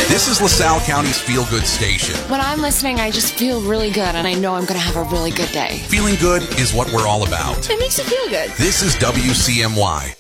This is LaSalle County's Feel Good station. When I'm listening, I just feel really good, and I know I'm going to have a really good day. Feeling good is what we're all about. It makes you feel good. This is WCMY.